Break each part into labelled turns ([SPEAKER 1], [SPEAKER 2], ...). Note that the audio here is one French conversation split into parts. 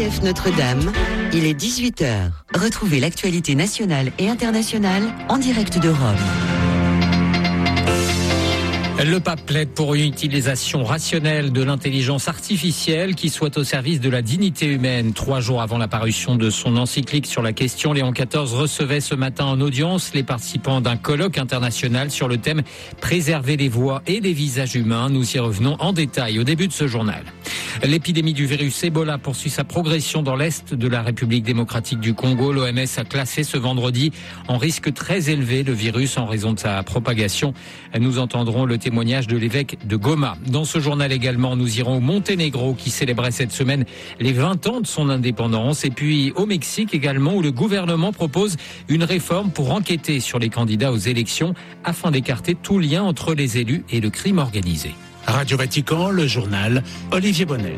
[SPEAKER 1] RCF Notre-Dame, il est 18h. Retrouvez l'actualité nationale et internationale en direct de Rome.
[SPEAKER 2] Le pape plaide pour une utilisation rationnelle de l'intelligence artificielle qui soit au service de la dignité humaine. 3 jours avant la parution de son encyclique sur la question, Léon XIV recevait ce matin en audience les participants d'un colloque international sur le thème « Préserver les voix et les visages humains ». Nous y revenons en détail au début de ce journal. L'épidémie du virus Ebola poursuit sa progression dans l'est de la République démocratique du Congo. L'OMS a classé ce vendredi en risque très élevé le virus en raison de sa propagation. Nous entendrons le témoignage de l'évêque de Goma. Dans ce journal également, nous irons au Monténégro qui célébrait cette semaine les 20 ans de son indépendance. Et puis au Mexique également où le gouvernement propose une réforme pour enquêter sur les candidats aux élections afin d'écarter tout lien entre les élus et le crime organisé.
[SPEAKER 3] Radio Vatican, le journal, Olivier Bonnet.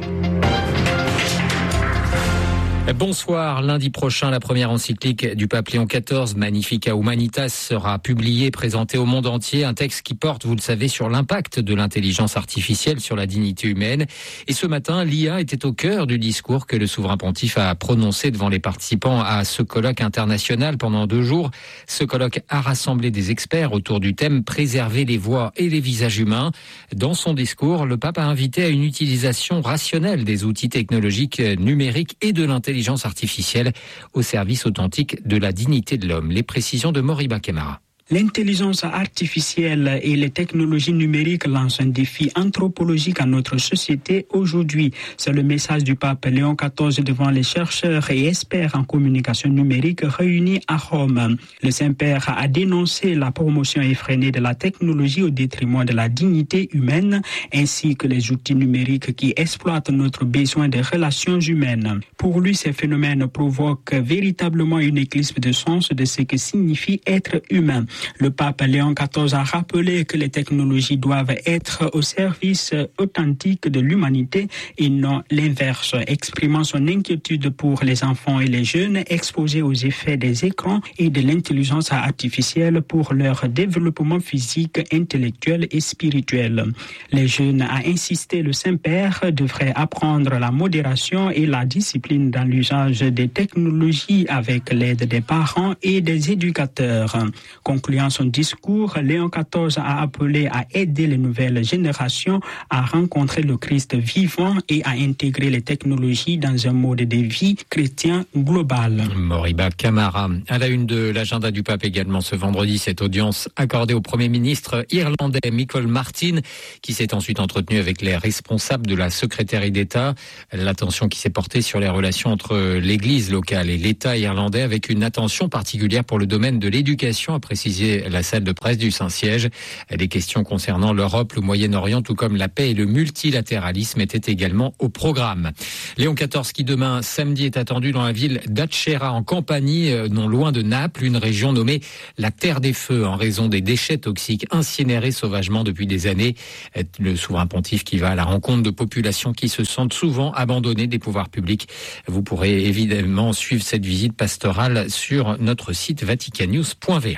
[SPEAKER 2] Bonsoir. Lundi prochain, la première encyclique du pape Léon XIV, Magnificat Humanitas, sera publiée, présentée au monde entier. Un texte qui porte, vous le savez, sur l'impact de l'intelligence artificielle sur la dignité humaine. Et ce matin, l'IA était au cœur du discours que le souverain pontife a prononcé devant les participants à ce colloque international pendant 2 jours. Ce colloque a rassemblé des experts autour du thème « Préserver les voix et les visages humains ». Dans son discours, le pape a invité à une utilisation rationnelle des outils technologiques numériques et de l'intelligence artificielle au service authentique de la dignité de l'homme. Les précisions de Moriba Kemara.
[SPEAKER 4] L'intelligence artificielle et les technologies numériques lancent un défi anthropologique à notre société aujourd'hui. C'est le message du pape Léon XIV devant les chercheurs et experts en communication numérique réunis à Rome. Le Saint-Père a dénoncé la promotion effrénée de la technologie au détriment de la dignité humaine, ainsi que les outils numériques qui exploitent notre besoin de relations humaines. Pour lui, ces phénomènes provoquent véritablement une éclipse de sens de ce que signifie être humain. Le pape Léon XIV a rappelé que les technologies doivent être au service authentique de l'humanité et non l'inverse, exprimant son inquiétude pour les enfants et les jeunes exposés aux effets des écrans et de l'intelligence artificielle pour leur développement physique, intellectuel et spirituel. Les jeunes, a insisté le Saint-Père, devraient apprendre la modération et la discipline dans l'usage des technologies avec l'aide des parents et des éducateurs. Concluant son discours, Léon XIV a appelé à aider les nouvelles générations à rencontrer le Christ vivant et à intégrer les technologies dans un mode de vie chrétien global.
[SPEAKER 2] Moriba Kamara. À la une de l'agenda du pape également ce vendredi, cette audience accordée au Premier ministre irlandais Michael Martin, qui s'est ensuite entretenu avec les responsables de la secrétaire d'État. L'attention qui s'est portée sur les relations entre l'Église locale et l'État irlandais, avec une attention particulière pour le domaine de l'éducation, a précisé la salle de presse du Saint-Siège. Les questions concernant l'Europe, le Moyen-Orient, tout comme la paix et le multilatéralisme étaient également au programme. Léon XIV qui demain samedi est attendu dans la ville d'Acerra en Campanie, non loin de Naples, une région nommée la Terre des Feux en raison des déchets toxiques incinérés sauvagement depuis des années. Le souverain pontife qui va à la rencontre de populations qui se sentent souvent abandonnées des pouvoirs publics. Vous pourrez évidemment suivre cette visite pastorale sur notre site vaticannews.va.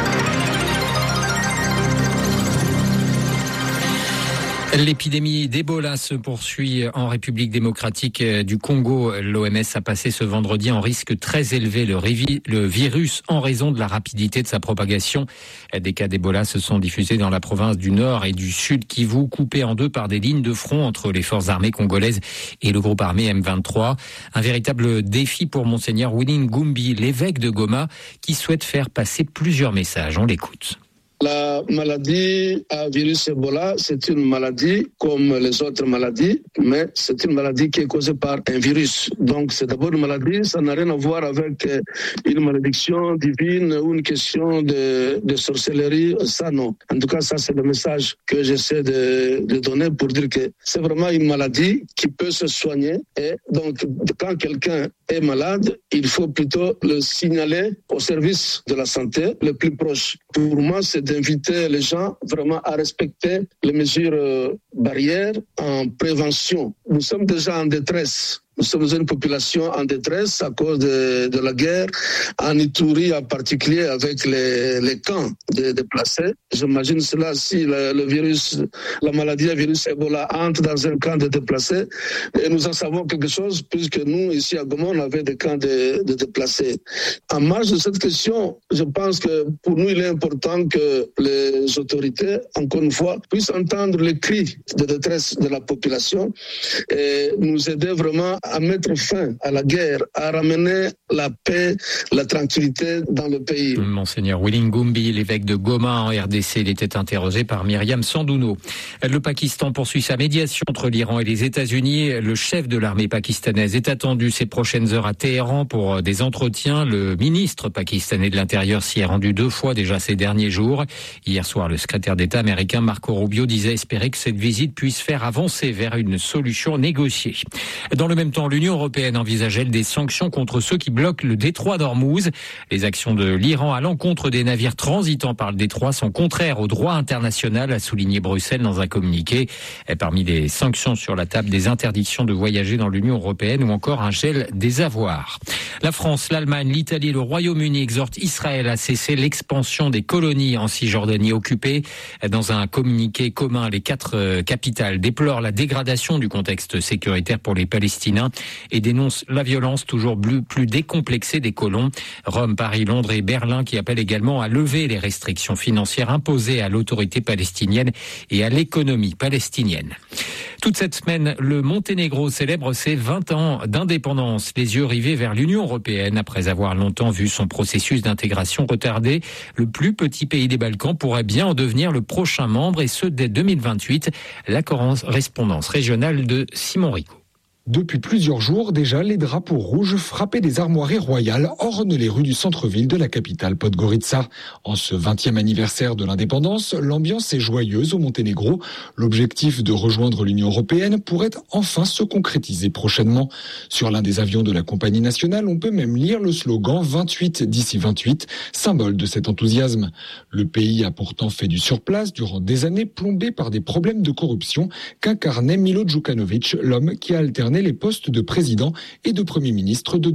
[SPEAKER 2] L'épidémie d'Ebola se poursuit en République démocratique du Congo. L'OMS a passé ce vendredi en risque très élevé le virus en raison de la rapidité de sa propagation. Des cas d'Ebola se sont diffusés dans la province du Nord et du Sud Kivu, coupés en deux par des lignes de front entre les forces armées congolaises et le groupe armé M23. Un véritable défi pour Monseigneur Willy Ngumbi, l'évêque de Goma, qui souhaite faire passer plusieurs messages. On l'écoute.
[SPEAKER 5] La maladie à virus Ebola, c'est une maladie comme les autres maladies, mais c'est une maladie qui est causée par un virus. Donc c'est d'abord une maladie, ça n'a rien à voir avec une malédiction divine ou une question de sorcellerie, ça non. En tout cas, ça c'est le message que j'essaie de donner pour dire que c'est vraiment une maladie qui peut se soigner. Et donc quand quelqu'un est malade, il faut plutôt le signaler au service de la santé le plus proche. Pour moi, c'est d'inviter les gens vraiment à respecter les mesures barrières en prévention. Nous sommes déjà en détresse. Nous sommes une population en détresse à cause de la guerre, en Ituri en particulier avec les camps de déplacés. J'imagine cela si le virus, la maladie à virus Ebola entre dans un camp de déplacés. Et nous en savons quelque chose puisque nous, ici à Goma, on avait des camps de déplacés. En marge de cette question, je pense que pour nous, il est important que les autorités, encore une fois, puissent entendre les cris de détresse de la population et nous aider vraiment à mettre fin à la guerre, à ramener la paix, la tranquillité dans le pays.
[SPEAKER 2] Monseigneur Willy Ngumbi, l'évêque de Goma en RDC, il était interrogé par Myriam Sandouno. Le Pakistan poursuit sa médiation entre l'Iran et les États-Unis. Le chef de l'armée pakistanaise est attendu ces prochaines heures à Téhéran pour des entretiens. Le ministre pakistanais de l'Intérieur s'y est rendu 2 fois déjà ces derniers jours. Hier soir, le secrétaire d'État américain Marco Rubio disait espérer que cette visite puisse faire avancer vers une solution négociée. Dans le même temps, l'Union européenne envisage-t-elle des sanctions contre ceux qui bloquent le détroit d'Ormuz. Les actions de l'Iran à l'encontre des navires transitant par le détroit sont contraires au droit international, a souligné Bruxelles dans un communiqué. Et parmi les sanctions sur la table, des interdictions de voyager dans l'Union européenne ou encore un gel des avoirs. La France, l'Allemagne, l'Italie et le Royaume-Uni exhortent Israël à cesser l'expansion des colonies en Cisjordanie occupée. Dans un communiqué commun, les 4 capitales déplorent la dégradation du contexte sécuritaire pour les Palestiniens et dénoncent la violence toujours plus décomplexée des colons. Rome, Paris, Londres et Berlin qui appellent également à lever les restrictions financières imposées à l'autorité palestinienne et à l'économie palestinienne. Toute cette semaine, le Monténégro célèbre ses 20 ans d'indépendance, les yeux rivés vers l'Union européenne. Après avoir longtemps vu son processus d'intégration retardé, le plus petit pays des Balkans pourrait bien en devenir le prochain membre, et ce dès 2028. La correspondance régionale de Simon Rico.
[SPEAKER 6] Depuis plusieurs jours déjà, les drapeaux rouges frappés des armoiries royales ornent les rues du centre-ville de la capitale Podgorica. En ce 20e anniversaire de l'indépendance, l'ambiance est joyeuse au Monténégro. L'objectif de rejoindre l'Union européenne pourrait enfin se concrétiser prochainement. Sur l'un des avions de la compagnie nationale, on peut même lire le slogan 28 d'ici 28, symbole de cet enthousiasme. Le pays a pourtant fait du surplace durant des années, plombé par des problèmes de corruption qu'incarnait Milo Djukanovic, l'homme qui a alterné les postes de président et de premier ministre de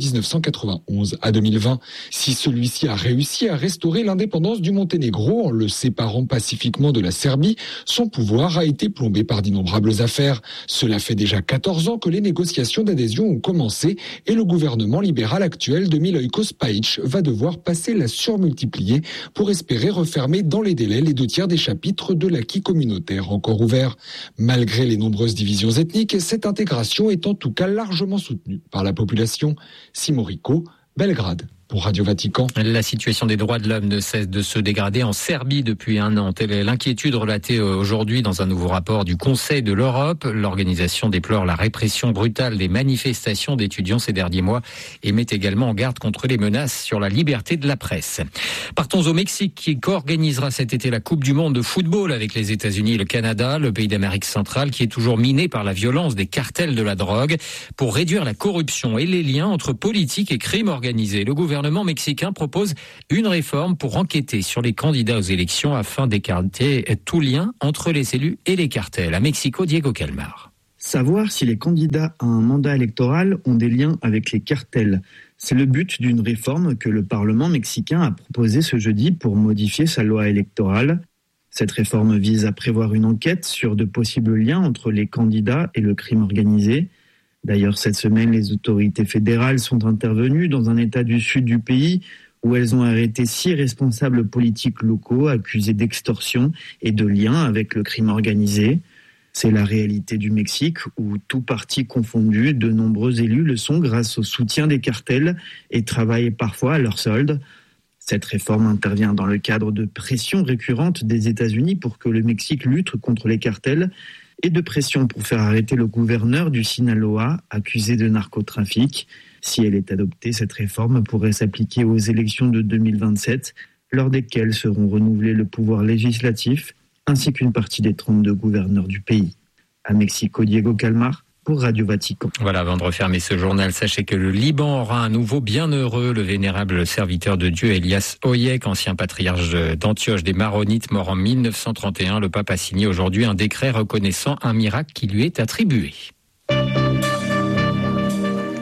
[SPEAKER 6] 1991 à 2020. Si celui-ci a réussi à restaurer l'indépendance du Monténégro en le séparant pacifiquement de la Serbie, son pouvoir a été plombé par d'innombrables affaires. Cela fait déjà 14 ans que les négociations d'adhésion ont commencé et le gouvernement libéral actuel de Milojko Spajić va devoir passer la surmultiplier pour espérer refermer dans les délais les 2/3 des chapitres de l'acquis communautaire encore ouverts. Malgré les nombreuses divisions ethniques, cette intégration est en tout cas largement soutenue par la population. Simon Rico, Belgrade. Pour Radio Vatican.
[SPEAKER 2] La situation des droits de l'homme ne cesse de se dégrader en Serbie depuis un an. Telle est l'inquiétude relatée aujourd'hui dans un nouveau rapport du Conseil de l'Europe. L'organisation déplore la répression brutale des manifestations d'étudiants ces derniers mois et met également en garde contre les menaces sur la liberté de la presse. Partons au Mexique qui co-organisera cet été la Coupe du Monde de football avec les États-Unis et le Canada, le pays d'Amérique centrale qui est toujours miné par la violence des cartels de la drogue. Pour réduire la corruption et les liens entre politique et crime organisé, le gouvernement mexicain propose une réforme pour enquêter sur les candidats aux élections afin d'écarter tout lien entre les élus et les cartels. À Mexico, Diego Calmar.
[SPEAKER 7] Savoir si les candidats à un mandat électoral ont des liens avec les cartels. C'est le but d'une réforme que le Parlement mexicain a proposée ce jeudi pour modifier sa loi électorale. Cette réforme vise à prévoir une enquête sur de possibles liens entre les candidats et le crime organisé. D'ailleurs, cette semaine, les autorités fédérales sont intervenues dans un État du sud du pays où elles ont arrêté 6 responsables politiques locaux accusés d'extorsion et de liens avec le crime organisé. C'est la réalité du Mexique où, tout parti confondu, de nombreux élus le sont grâce au soutien des cartels et travaillent parfois à leur solde. Cette réforme intervient dans le cadre de pressions récurrentes des États-Unis pour que le Mexique lutte contre les cartels et de pression pour faire arrêter le gouverneur du Sinaloa, accusé de narcotrafic. Si elle est adoptée, cette réforme pourrait s'appliquer aux élections de 2027, lors desquelles seront renouvelés le pouvoir législatif, ainsi qu'une partie des 32 gouverneurs du pays. À Mexico, Diego Calmar, pour Radio Vatican.
[SPEAKER 2] Voilà, avant de refermer ce journal, sachez que le Liban aura un nouveau bienheureux, le vénérable serviteur de Dieu Elias Oyek, ancien patriarche d'Antioche des Maronites, mort en 1931. Le pape a signé aujourd'hui un décret reconnaissant un miracle qui lui est attribué.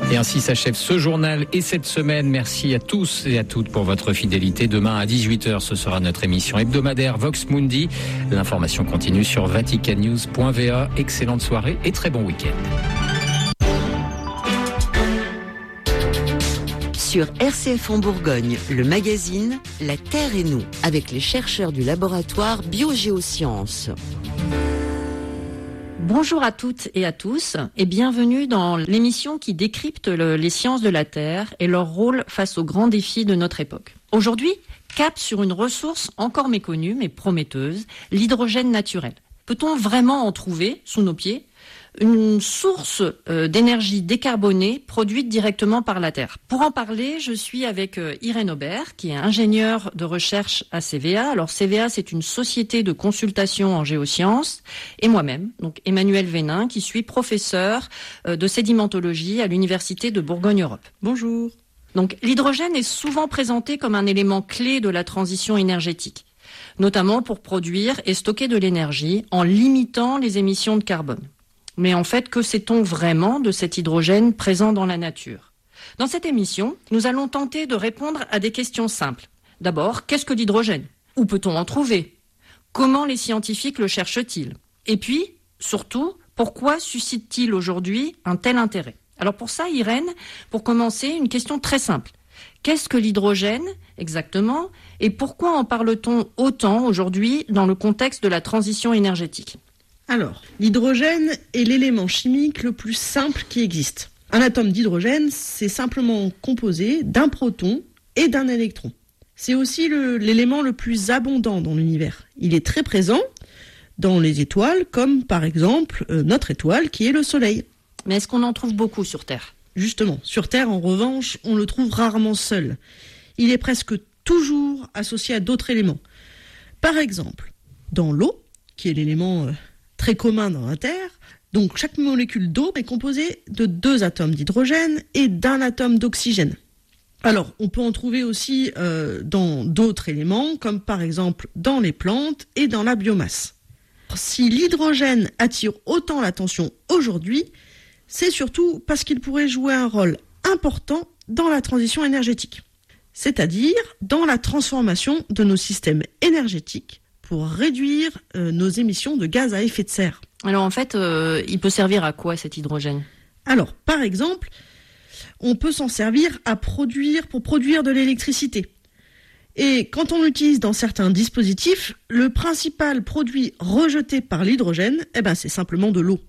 [SPEAKER 2] Et ainsi s'achève ce journal et cette semaine. Merci à tous et à toutes pour votre fidélité. Demain à 18h, ce sera notre émission hebdomadaire Vox Mundi. L'information continue sur vaticannews.va. Excellente soirée et très bon week-end.
[SPEAKER 1] Sur RCF en Bourgogne, le magazine La Terre et nous, avec les chercheurs du laboratoire Biogéosciences.
[SPEAKER 8] Bonjour à toutes et à tous et bienvenue dans l'émission qui décrypte les sciences de la Terre et leur rôle face aux grands défis de notre époque. Aujourd'hui, cap sur une ressource encore méconnue mais prometteuse, l'hydrogène naturel. Peut-on vraiment en trouver sous nos pieds ? Une source d'énergie décarbonée produite directement par la Terre. Pour en parler, je suis avec Irène Aubert, qui est ingénieure de recherche à CVA. Alors CVA, c'est une société de consultation en géosciences, et moi-même, donc Emmanuel Vénin, qui suis professeur de sédimentologie à l'Université de Bourgogne-Europe. Bonjour. Donc l'hydrogène est souvent présenté comme un élément clé de la transition énergétique, notamment pour produire et stocker de l'énergie en limitant les émissions de carbone. Mais en fait, que sait-on vraiment de cet hydrogène présent dans la nature ? Dans cette émission, nous allons tenter de répondre à des questions simples. D'abord, qu'est-ce que l'hydrogène ? Où peut-on en trouver ? Comment les scientifiques le cherchent-ils ? Et puis, surtout, pourquoi suscite-t-il aujourd'hui un tel intérêt ? Alors pour ça, Irène, pour commencer, une question très simple. Qu'est-ce que l'hydrogène exactement ? Et pourquoi en parle-t-on autant aujourd'hui dans le contexte de la transition énergétique ?
[SPEAKER 9] Alors, l'hydrogène est l'élément chimique le plus simple qui existe. Un atome d'hydrogène, c'est simplement composé d'un proton et d'un électron. C'est aussi l'élément le plus abondant dans l'univers. Il est très présent dans les étoiles, comme par exemple notre étoile qui est le Soleil.
[SPEAKER 8] Mais est-ce qu'on en trouve beaucoup sur Terre ?
[SPEAKER 9] Justement, sur Terre, en revanche, on le trouve rarement seul. Il est presque toujours associé à d'autres éléments. Par exemple, dans l'eau, qui est l'élément très commun dans la Terre. Donc chaque molécule d'eau est composée de 2 atomes d'hydrogène et d'un atome d'oxygène. Alors on peut en trouver aussi dans d'autres éléments, comme par exemple dans les plantes et dans la biomasse. Si l'hydrogène attire autant l'attention aujourd'hui, c'est surtout parce qu'il pourrait jouer un rôle important dans la transition énergétique, c'est-à-dire dans la transformation de nos systèmes énergétiques pour réduire nos émissions de gaz à effet de serre.
[SPEAKER 8] Alors en fait, il peut servir à quoi cet hydrogène ?
[SPEAKER 9] Alors, par exemple, on peut s'en servir pour produire de l'électricité. Et quand on l'utilise dans certains dispositifs, le principal produit rejeté par l'hydrogène, c'est simplement de l'eau.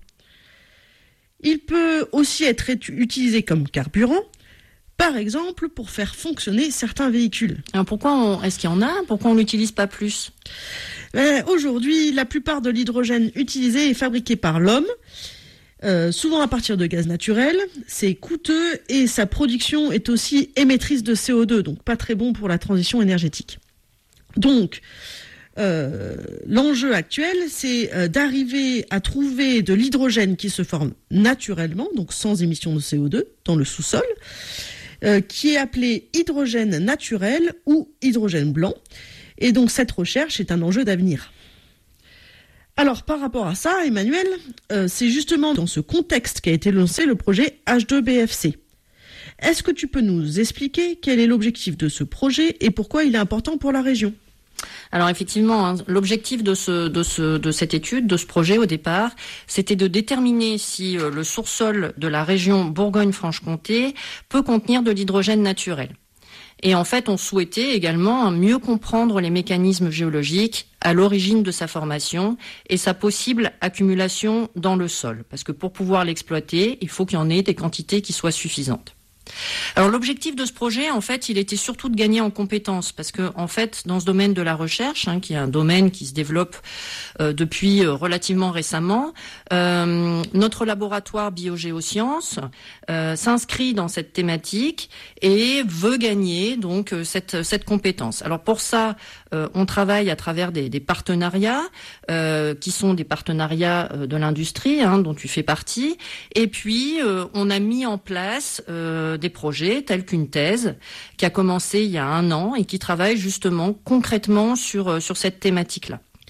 [SPEAKER 9] Il peut aussi être utilisé comme carburant, par exemple pour faire fonctionner certains véhicules.
[SPEAKER 8] Alors pourquoi est-ce qu'il y en a ? Pourquoi on ne l'utilise pas plus ?
[SPEAKER 9] Aujourd'hui, la plupart de l'hydrogène utilisé est fabriqué par l'homme, souvent à partir de gaz naturel. C'est coûteux et sa production est aussi émettrice de CO2, donc pas très bon pour la transition énergétique. Donc, l'enjeu actuel, c'est d'arriver à trouver de l'hydrogène qui se forme naturellement, donc sans émission de CO2, dans le sous-sol, qui est appelé hydrogène naturel ou hydrogène blanc. Et donc cette recherche est un enjeu d'avenir. Alors par rapport à ça, Emmanuel, c'est justement dans ce contexte qu'a été lancé le projet H2BFC. Est-ce que tu peux nous expliquer quel est l'objectif de ce projet et pourquoi il est important pour la région ?
[SPEAKER 8] Alors effectivement, l'objectif de cette étude, de ce projet au départ, c'était de déterminer si le sous-sol de la région Bourgogne-Franche-Comté peut contenir de l'hydrogène naturel. Et en fait, on souhaitait également mieux comprendre les mécanismes géologiques à l'origine de sa formation et sa possible accumulation dans le sol. Parce que pour pouvoir l'exploiter, il faut qu'il y en ait des quantités qui soient suffisantes. Alors l'objectif de ce projet, en fait, il était surtout de gagner en compétences, parce que en fait, dans ce domaine de la recherche, qui est un domaine qui se développe depuis relativement récemment, notre laboratoire Biogéosciences s'inscrit dans cette thématique et veut gagner donc cette compétence. Alors pour ça, on travaille à travers des partenariats qui sont des partenariats de l'industrie, dont tu fais partie, et puis on a mis en place des projets tels qu'une thèse qui a commencé il y a 1 an et qui travaille justement concrètement sur cette thématique-là.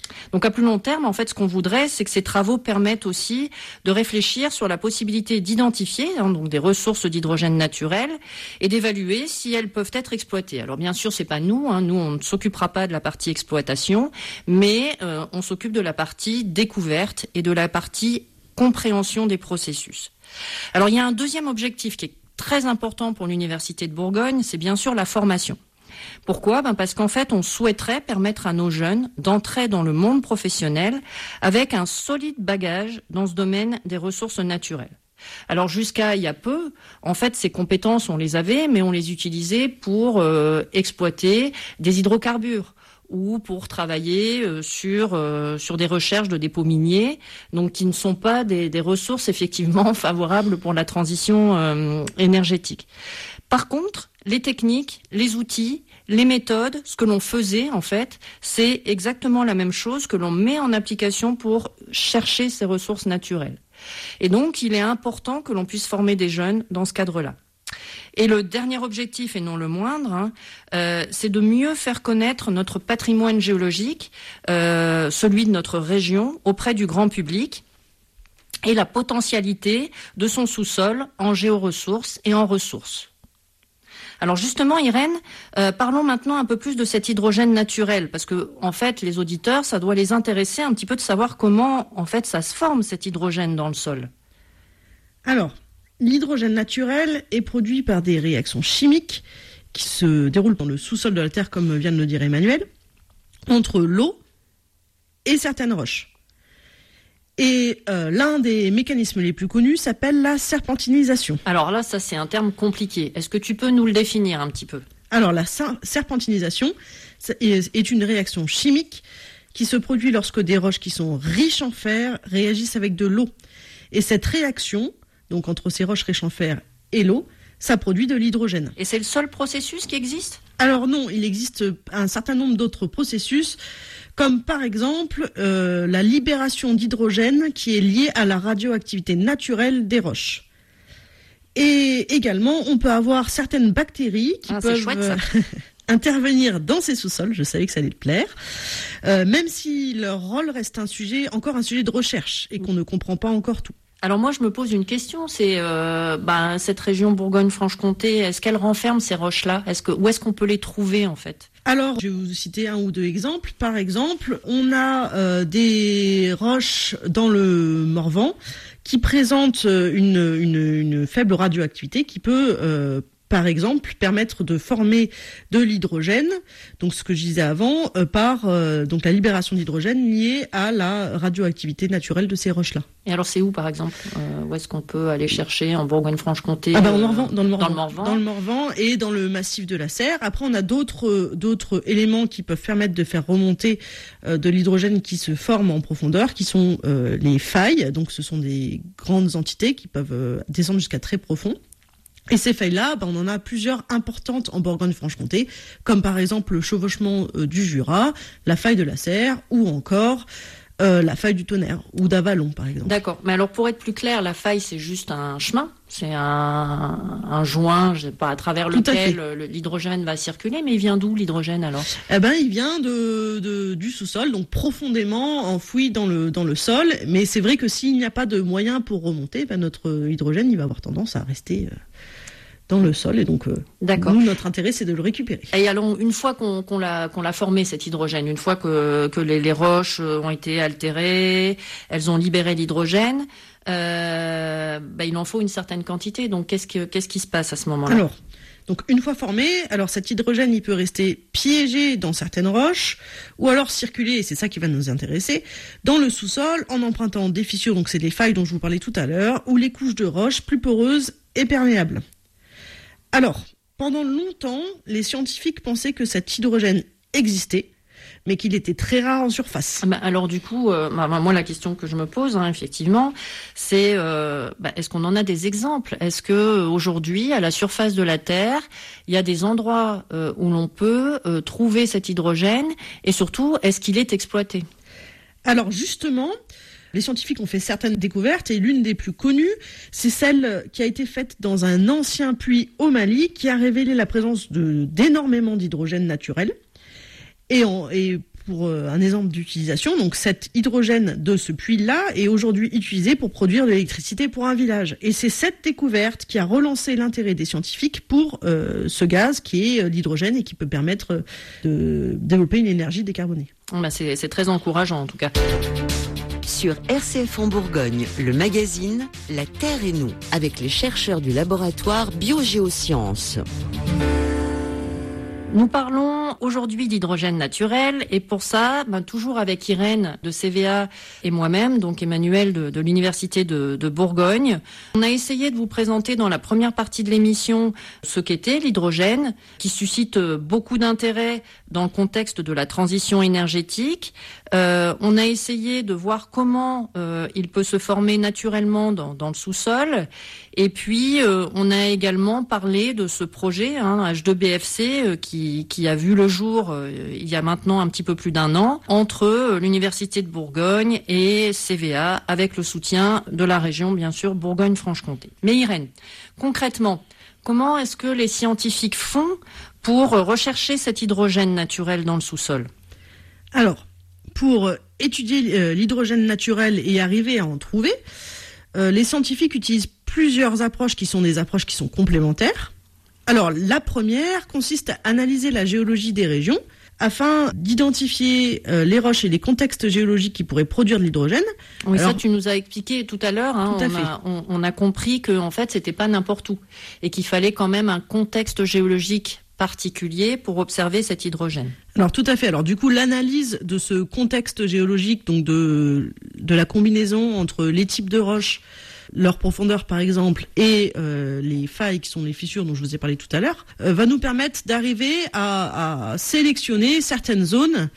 [SPEAKER 8] Donc à plus long terme, en fait, ce qu'on voudrait, c'est que ces travaux permettent aussi de réfléchir sur la possibilité d'identifier donc des ressources d'hydrogène naturelles et d'évaluer si elles peuvent être exploitées. Alors bien sûr, c'est pas nous, nous on ne s'occupera pas de la partie exploitation, mais on s'occupe de la partie découverte et de la partie compréhension des processus. Alors il y a un deuxième objectif qui est très important pour l'Université de Bourgogne, c'est bien sûr la formation. Pourquoi ? Parce qu'en fait, on souhaiterait permettre à nos jeunes d'entrer dans le monde professionnel avec un solide bagage dans ce domaine des ressources naturelles. Alors jusqu'à il y a peu, en fait, ces compétences, on les avait, mais on les utilisait pour exploiter des hydrocarbures ou pour travailler sur des recherches de dépôts miniers, donc qui ne sont pas des ressources effectivement favorables pour la transition énergétique. Par contre, les techniques, les outils, les méthodes, ce que l'on faisait en fait, c'est exactement la même chose que l'on met en application pour chercher ces ressources naturelles. Et donc, il est important que l'on puisse former des jeunes dans ce cadre-là. Et le dernier objectif, et non le moindre, c'est de mieux faire connaître notre patrimoine géologique, celui de notre région, auprès du grand public, et la potentialité de son sous-sol en géoressources et en ressources. Alors justement, Irène, parlons maintenant un peu plus de cet hydrogène naturel, parce que en fait, les auditeurs, ça doit les intéresser un petit peu de savoir comment, en fait, ça se forme cet hydrogène dans le sol.
[SPEAKER 9] Alors, l'hydrogène naturel est produit par des réactions chimiques qui se déroulent dans le sous-sol de la Terre, comme vient de le dire Emmanuel, entre l'eau et certaines roches. Et l'un des mécanismes les plus connus s'appelle la serpentinisation.
[SPEAKER 8] Alors là, ça c'est un terme compliqué. Est-ce que tu peux nous le définir un petit peu ?
[SPEAKER 9] Alors la serpentinisation est une réaction chimique qui se produit lorsque des roches qui sont riches en fer réagissent avec de l'eau. Et cette réaction, donc entre ces roches riches en fer et l'eau, ça produit de l'hydrogène.
[SPEAKER 8] Et c'est le seul processus qui existe ?
[SPEAKER 9] Alors non, il existe un certain nombre d'autres processus, comme par exemple la libération d'hydrogène qui est liée à la radioactivité naturelle des roches. Et également, on peut avoir certaines bactéries qui peuvent
[SPEAKER 8] chouette, ça.
[SPEAKER 9] intervenir dans ces sous-sols, je savais que ça allait te plaire, même si leur rôle reste encore un sujet de recherche et qu'on ne comprend pas encore tout.
[SPEAKER 8] Alors moi, je me pose une question, c'est cette région Bourgogne-Franche-Comté, est-ce qu'elle renferme ces roches-là ? Où est-ce qu'on peut les trouver en fait ?
[SPEAKER 9] Alors, je vais vous citer un ou deux exemples. Par exemple, on a des roches dans le Morvan qui présentent une faible radioactivité qui peut par exemple, permettre de former de l'hydrogène, donc ce que je disais avant, par donc la libération d'hydrogène liée à la radioactivité naturelle de ces roches-là.
[SPEAKER 8] Et alors c'est où, par exemple où est-ce qu'on peut aller chercher en Bourgogne-Franche-Comté
[SPEAKER 9] dans le Morvan et dans le massif de la Serre. Après, on a d'autres éléments qui peuvent permettre de faire remonter de l'hydrogène qui se forme en profondeur, qui sont les failles. Donc ce sont des grandes entités qui peuvent descendre jusqu'à très profond. Et ces failles-là, on en a plusieurs importantes en Bourgogne-Franche-Comté, comme par exemple le chevauchement du Jura, la faille de la Serre, ou encore la faille du Tonnerre, ou d'Avalon par exemple.
[SPEAKER 8] D'accord, mais alors pour être plus clair, la faille c'est juste un chemin, c'est un joint, je sais pas, à travers lequel l'hydrogène va circuler, mais il vient d'où l'hydrogène alors ?
[SPEAKER 9] Il vient du sous-sol, donc profondément enfoui dans le sol, mais c'est vrai que s'il n'y a pas de moyen pour remonter, notre hydrogène il va avoir tendance à rester dans le sol, et donc nous, notre intérêt, c'est de le récupérer.
[SPEAKER 8] Et alors, une fois qu'on l'a formé, cet hydrogène, une fois que les roches ont été altérées, elles ont libéré l'hydrogène, il en faut une certaine quantité. Donc, qu'est-ce qui se passe à ce moment-là ?
[SPEAKER 9] Alors, donc une fois formé, cet hydrogène, il peut rester piégé dans certaines roches, ou alors circuler, et c'est ça qui va nous intéresser, dans le sous-sol, en empruntant des fissures, donc c'est les failles dont je vous parlais tout à l'heure, ou les couches de roches plus poreuses et perméables. Alors, pendant longtemps, les scientifiques pensaient que cet hydrogène existait, mais qu'il était très rare en surface.
[SPEAKER 8] Alors du coup, moi la question que je me pose, effectivement, c'est est-ce qu'on en a des exemples ? Est-ce que aujourd'hui, à la surface de la Terre, il y a des endroits où l'on peut trouver cet hydrogène, et surtout, est-ce qu'il est exploité ?
[SPEAKER 9] Alors justement, les scientifiques ont fait certaines découvertes, et l'une des plus connues, c'est celle qui a été faite dans un ancien puits au Mali, qui a révélé la présence d'énormément d'hydrogène naturel. Et pour un exemple d'utilisation, donc cet hydrogène de ce puits-là est aujourd'hui utilisé pour produire de l'électricité pour un village. Et c'est cette découverte qui a relancé l'intérêt des scientifiques pour ce gaz qui est l'hydrogène et qui peut permettre de développer une énergie décarbonée.
[SPEAKER 8] C'est très encourageant en tout cas.
[SPEAKER 1] Sur RCF en Bourgogne, le magazine La Terre et nous, avec les chercheurs du laboratoire Biogéosciences.
[SPEAKER 8] Nous parlons aujourd'hui d'hydrogène naturel et pour ça, toujours avec Irène de CVA et moi-même, donc Emmanuel de l'Université de Bourgogne, on a essayé de vous présenter dans la première partie de l'émission ce qu'était l'hydrogène, qui suscite beaucoup d'intérêt dans le contexte de la transition énergétique. On a essayé de voir comment il peut se former naturellement dans le sous-sol. Et puis, on a également parlé de ce projet H2BFC qui a vu le jour il y a maintenant un petit peu plus d'un an entre l'Université de Bourgogne et CVA avec le soutien de la région, bien sûr, Bourgogne-Franche-Comté. Mais Irène, concrètement, comment est-ce que les scientifiques font pour rechercher cet hydrogène naturel dans le sous-sol ?
[SPEAKER 9] Alors, pour étudier l'hydrogène naturel et arriver à en trouver, les scientifiques utilisent plusieurs approches qui sont des approches qui sont complémentaires. Alors, la première consiste à analyser la géologie des régions afin d'identifier les roches et les contextes géologiques qui pourraient produire de l'hydrogène.
[SPEAKER 8] Oui, ça tu nous as expliqué tout à l'heure. On a compris que en fait c'était pas n'importe où et qu'il fallait quand même un contexte géologique particulier pour observer cet hydrogène.
[SPEAKER 9] Alors tout à fait. Alors du coup, l'analyse de ce contexte géologique, donc de la combinaison entre les types de roches, leur profondeur par exemple, et les failles qui sont les fissures dont je vous ai parlé tout à l'heure, va nous permettre d'arriver à sélectionner certaines zones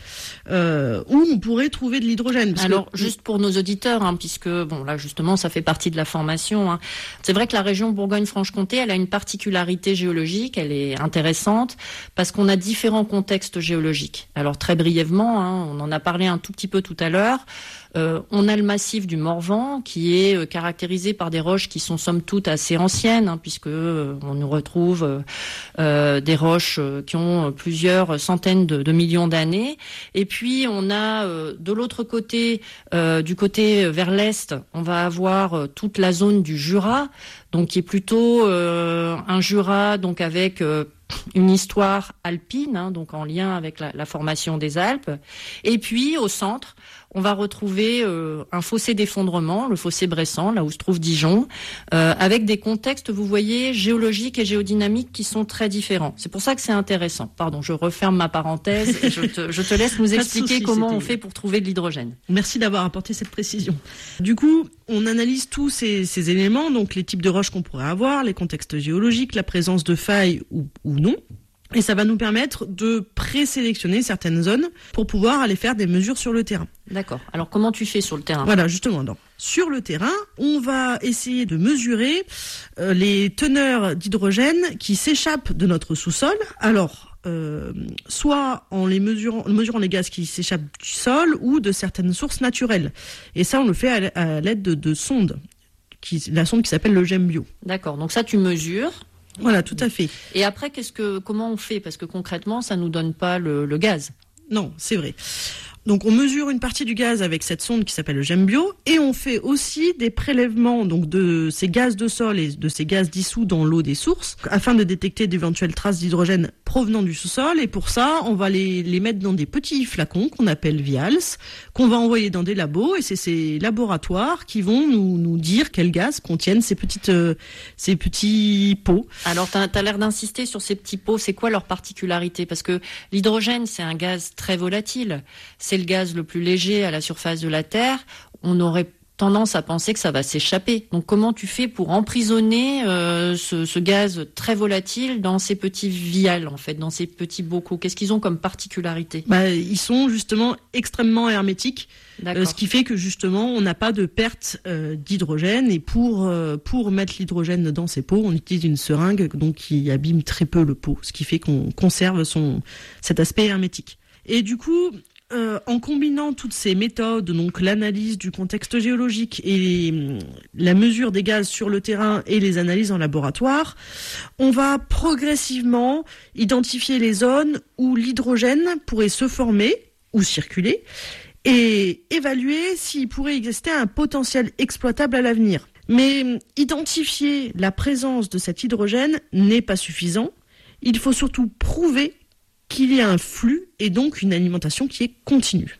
[SPEAKER 9] où on pourrait trouver de l'hydrogène.
[SPEAKER 8] Alors juste pour nos auditeurs, puisque bon là justement ça fait partie de la formation, c'est vrai que la région Bourgogne-Franche-Comté, elle a une particularité géologique, elle est intéressante parce qu'on a différents contextes géologiques. Alors très brièvement, on en a parlé un tout petit peu tout à l'heure. On a le massif du Morvan qui est caractérisé par des roches qui sont somme toute assez anciennes, puisque on nous retrouve des roches qui ont plusieurs centaines de millions d'années. Et puis on a de l'autre côté, du côté vers l'est, on va avoir toute la zone du Jura, donc qui est plutôt un Jura donc avec une histoire alpine, donc en lien avec la formation des Alpes. Et puis au centre, on va retrouver un fossé d'effondrement, le fossé Bressan, là où se trouve Dijon, avec des contextes, vous voyez, géologiques et géodynamiques qui sont très différents. C'est pour ça que c'est intéressant. Pardon, je referme ma parenthèse et je te laisse nous expliquer comment on fait pour trouver de l'hydrogène.
[SPEAKER 9] Merci d'avoir apporté cette précision. Du coup, on analyse tous ces éléments, donc les types de roches qu'on pourrait avoir, les contextes géologiques, la présence de failles ou non. Et ça va nous permettre de présélectionner certaines zones pour pouvoir aller faire des mesures sur le terrain.
[SPEAKER 8] D'accord. Alors comment tu fais sur le terrain ?
[SPEAKER 9] Voilà, justement. Donc, sur le terrain, on va essayer de mesurer les teneurs d'hydrogène qui s'échappent de notre sous-sol. Alors, soit en mesurant les gaz qui s'échappent du sol ou de certaines sources naturelles. Et ça, on le fait à l'aide de sondes. La sonde qui s'appelle le GEMBio.
[SPEAKER 8] D'accord. Donc ça, tu mesures.
[SPEAKER 9] Voilà, tout à fait.
[SPEAKER 8] Et après, comment on fait ? Parce que concrètement, ça nous donne pas le gaz.
[SPEAKER 9] Non, c'est vrai. Donc on mesure une partie du gaz avec cette sonde qui s'appelle le GEMBio et on fait aussi des prélèvements donc de ces gaz de sol et de ces gaz dissous dans l'eau des sources afin de détecter d'éventuelles traces d'hydrogène provenant du sous-sol. Et pour ça, on va les mettre dans des petits flacons qu'on appelle vials, qu'on va envoyer dans des labos et c'est ces laboratoires qui vont nous dire quels gaz contiennent ces petits pots.
[SPEAKER 8] Alors t'as l'air d'insister sur ces petits pots. C'est quoi leur particularité ? Parce que l'hydrogène, c'est un gaz très volatile. C'est le gaz le plus léger à la surface de la Terre. On aurait tendance à penser que ça va s'échapper. Donc comment tu fais pour emprisonner ce gaz très volatile dans ces petits vials, en fait, dans ces petits bocaux ? Qu'est-ce qu'ils ont comme particularité ?
[SPEAKER 9] Ils sont justement extrêmement hermétiques, ce qui fait que justement on n'a pas de perte d'hydrogène. Et pour mettre l'hydrogène dans ces pots, on utilise une seringue donc qui abîme très peu le pot, ce qui fait qu'on conserve cet aspect hermétique. Et du coup, en combinant toutes ces méthodes, donc l'analyse du contexte géologique et la mesure des gaz sur le terrain et les analyses en laboratoire, on va progressivement identifier les zones où l'hydrogène pourrait se former ou circuler, et évaluer s'il pourrait exister un potentiel exploitable à l'avenir. Mais identifier la présence de cet hydrogène n'est pas suffisant. Il faut surtout prouver qu'il y a un flux et donc une alimentation qui est continue.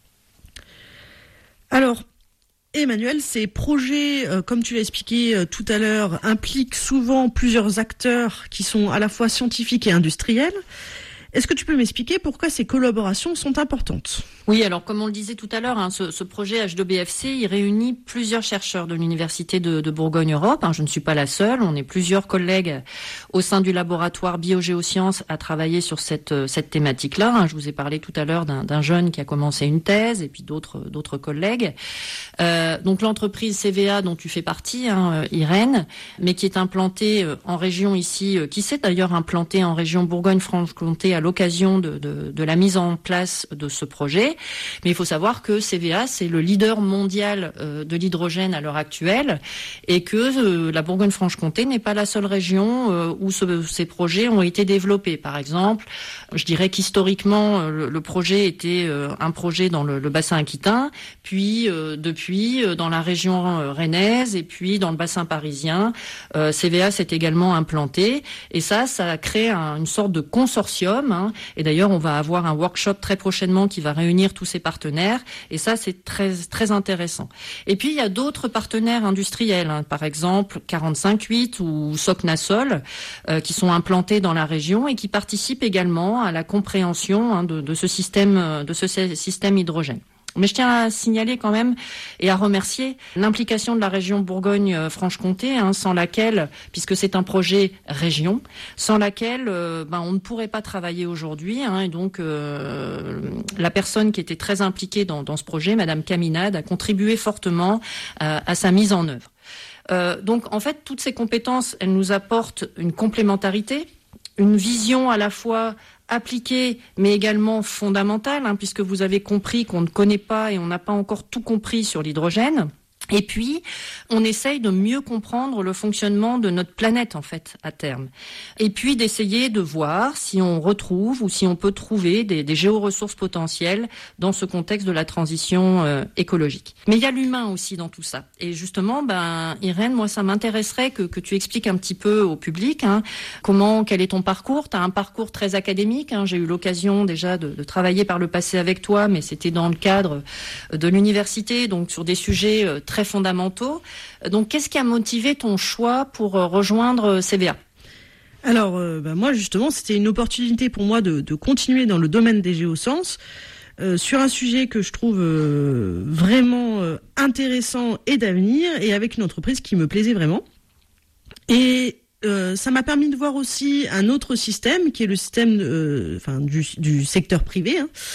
[SPEAKER 9] Alors, Emmanuel, ces projets, comme tu l'as expliqué tout à l'heure, impliquent souvent plusieurs acteurs qui sont à la fois scientifiques et industriels. Est-ce que tu peux m'expliquer pourquoi ces collaborations sont importantes ?
[SPEAKER 8] Oui, alors comme on le disait tout à l'heure, ce projet H2BFC, il réunit plusieurs chercheurs de l'Université de Bourgogne-Europe. Je ne suis pas la seule, on est plusieurs collègues au sein du laboratoire Biogéosciences à travailler sur cette thématique-là. Je vous ai parlé tout à l'heure d'un jeune qui a commencé une thèse et puis d'autres collègues. Donc l'entreprise CVA dont tu fais partie, Irène, mais qui est implantée en région ici, qui s'est d'ailleurs implantée en région Bourgogne-Franche-Comté à l'occasion de la mise en place de ce projet. Mais il faut savoir que CVA, c'est le leader mondial de l'hydrogène à l'heure actuelle et que la Bourgogne-Franche-Comté n'est pas la seule région où ces projets ont été développés. Par exemple, je dirais qu'historiquement, le projet était un projet dans le bassin aquitain, puis depuis dans la région rennaise et puis dans le bassin parisien, CVA s'est également implanté et ça a créé une sorte de consortium. Et d'ailleurs, on va avoir un workshop très prochainement qui va réunir tous ces partenaires et ça c'est très très intéressant. Et puis il y a d'autres partenaires industriels, par exemple 45-8 ou Socnasol qui sont implantés dans la région et qui participent également à la compréhension de ce système hydrogène. Mais je tiens à signaler quand même et à remercier l'implication de la région Bourgogne-Franche-Comté, sans laquelle, puisque c'est un projet région, sans laquelle on ne pourrait pas travailler aujourd'hui. Et donc la personne qui était très impliquée dans ce projet, Madame Caminade, a contribué fortement à sa mise en œuvre. Donc en fait, toutes ces compétences, elles nous apportent une complémentarité, une vision à la fois appliquée, mais également fondamentale, puisque vous avez compris qu'on ne connaît pas et on n'a pas encore tout compris sur l'hydrogène. Et puis, on essaye de mieux comprendre le fonctionnement de notre planète, en fait, à terme. Et puis, d'essayer de voir si on retrouve ou si on peut trouver des géoressources potentielles dans ce contexte de la transition écologique. Mais il y a l'humain aussi dans tout ça. Et justement, Irène, moi, ça m'intéresserait que tu expliques un petit peu au public quel est ton parcours. Tu as un parcours très académique. J'ai eu l'occasion déjà de travailler par le passé avec toi, mais c'était dans le cadre de l'université, donc sur des sujets très fondamentaux. Donc, qu'est-ce qui a motivé ton choix pour rejoindre CVA ?
[SPEAKER 9] Alors, moi, justement, c'était une opportunité pour moi de continuer dans le domaine des géosciences sur un sujet que je trouve vraiment intéressant et d'avenir et avec une entreprise qui me plaisait vraiment. Et ça m'a permis de voir aussi un autre système qui est le système du secteur privé,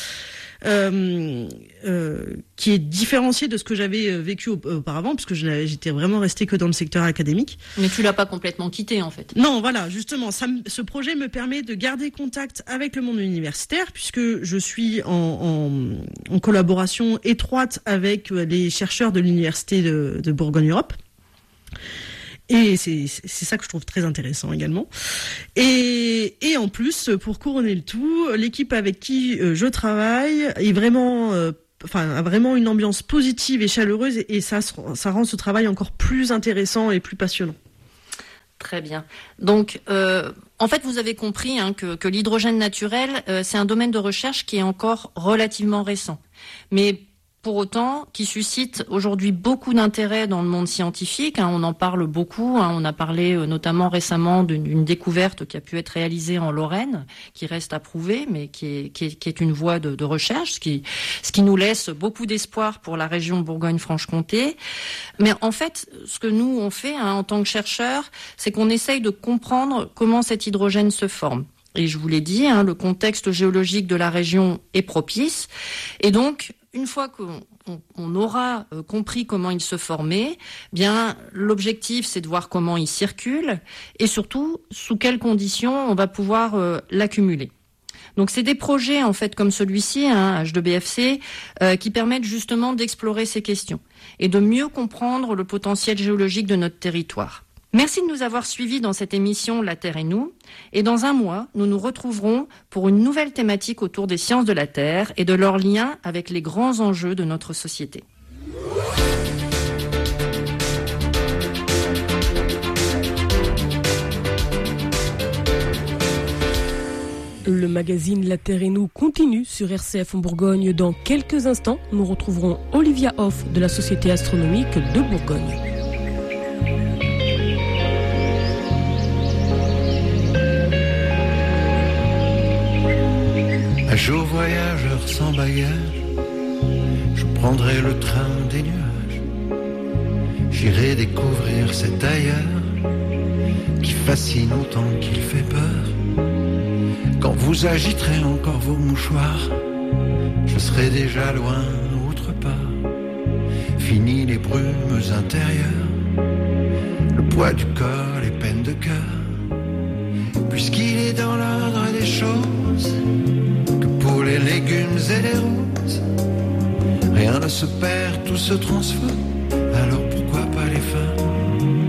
[SPEAKER 9] qui est différencié de ce que j'avais vécu auparavant, puisque j'étais vraiment restée que dans le secteur académique.
[SPEAKER 8] Mais tu l'as pas complètement quitté, en fait.
[SPEAKER 9] Non, voilà, justement, ce projet me permet de garder contact avec le monde universitaire, puisque je suis en collaboration étroite avec les chercheurs de l'université de Bourgogne-Europe. Et c'est ça que je trouve très intéressant également. Et en plus, pour couronner le tout, l'équipe avec qui je travaille est vraiment, a vraiment une ambiance positive et chaleureuse, et ça rend ce travail encore plus intéressant et plus passionnant.
[SPEAKER 8] Très bien. Donc, en fait, vous avez compris que l'hydrogène naturel, c'est un domaine de recherche qui est encore relativement récent. Mais pour autant, qui suscite aujourd'hui beaucoup d'intérêt dans le monde scientifique. On en parle beaucoup. On a parlé notamment récemment d'une découverte qui a pu être réalisée en Lorraine, qui reste à prouver, mais qui est une voie de recherche, ce qui nous laisse beaucoup d'espoir pour la région Bourgogne-Franche-Comté. Mais en fait, ce que nous on fait en tant que chercheurs, c'est qu'on essaye de comprendre comment cet hydrogène se forme. Et je vous l'ai dit, le contexte géologique de la région est propice. Et donc, une fois qu'on aura compris comment il se formait, bien l'objectif c'est de voir comment il circule et surtout sous quelles conditions on va pouvoir l'accumuler. Donc c'est des projets en fait comme celui-ci, H2BFC, qui permettent justement d'explorer ces questions et de mieux comprendre le potentiel géologique de notre territoire. Merci de nous avoir suivis dans cette émission La Terre et nous. Et dans un mois, nous nous retrouverons pour une nouvelle thématique autour des sciences de la Terre et de leur lien avec les grands enjeux de notre société.
[SPEAKER 10] Le magazine La Terre et nous continue sur RCF en Bourgogne. Dans quelques instants, nous retrouverons Olivia Hoff de la Société astronomique de Bourgogne.
[SPEAKER 11] Un jour voyageur sans bagage, je prendrai le train des nuages. J'irai découvrir cet ailleurs qui fascine autant qu'il fait peur. Quand vous agiterez encore vos mouchoirs, je serai déjà loin autre part. Fini les brumes intérieures, le poids du corps, les peines de cœur. Puisqu'il est dans l'ordre des choses que pour les légumes et les routes, rien ne se perd, tout se transforme.